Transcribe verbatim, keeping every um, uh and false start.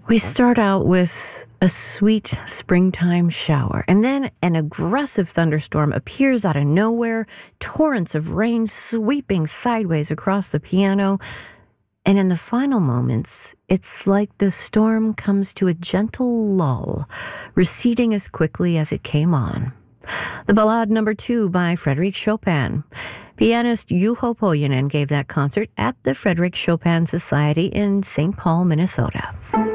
We start out with a sweet springtime shower, and then an aggressive thunderstorm appears out of nowhere, torrents of rain sweeping sideways across the piano, and in the final moments, it's like the storm comes to a gentle lull, receding as quickly as it came on. The Ballade Number Two by Frédéric Chopin. Pianist Juho Pohjonen gave that concert at the Frédéric Chopin Society in Saint Paul, Minnesota.